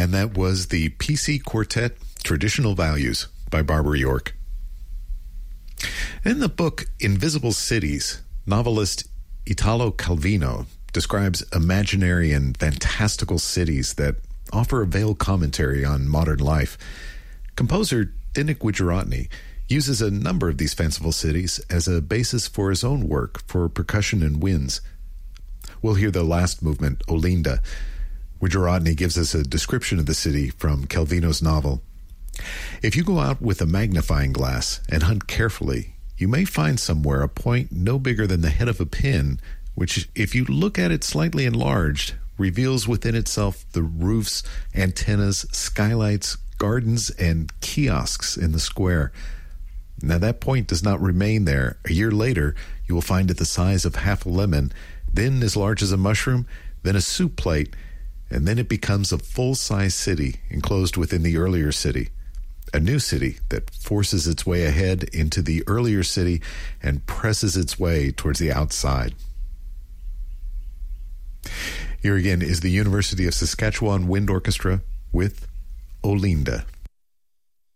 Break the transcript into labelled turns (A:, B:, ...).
A: And that was the PC Quartet, Traditional Values by Barbara York. In the book Invisible Cities, novelist Italo Calvino describes imaginary and fantastical cities that offer a veiled commentary on modern life. Composer Dinik Gujarati uses a number of these fanciful cities as a basis for his own work for percussion and winds. We'll hear the last movement, Olinda. Gujarati gives us a description of the city from Calvino's novel. If you go out with a magnifying glass and hunt carefully, you may find somewhere a point no bigger than the head of a pin, which, if you look at it slightly enlarged, reveals within itself the roofs, antennas, skylights, gardens, and kiosks in the square. Now, that point does not remain there. A year later, you will find it the size of half a lemon, then as large as a mushroom, then a soup plate, and then it becomes a full-size city enclosed within the earlier city. A new city that forces its way ahead into the earlier city and presses its way towards the outside. Here again is the University of Saskatchewan Wind Orchestra with Olinda.